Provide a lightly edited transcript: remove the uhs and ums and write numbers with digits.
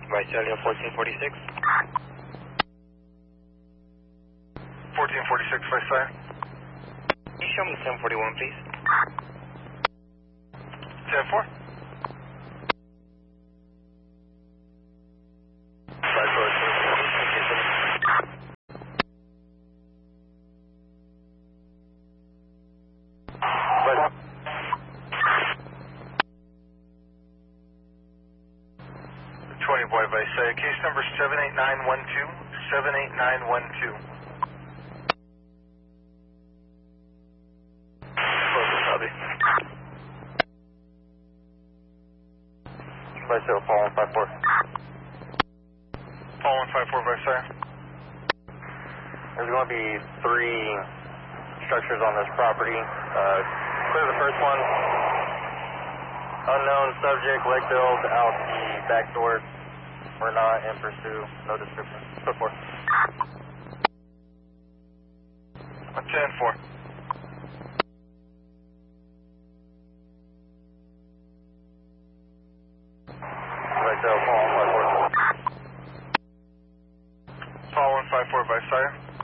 By cellular 1446. 1446, Vice Sire. Can you show me 1041, please? 10-4. Boy, Vice Sire. Case number 78912. 78912. Copy. Vice Sire, Paul 154. Paul 154, Vice Sire. There's going to be 3 structures on this property. Clear the first one. Unknown subject, leg build out the back door. We're not in pursuit. No description. So forth. 10-4. Right there, Paul 154. Paul 154, Vice Sire.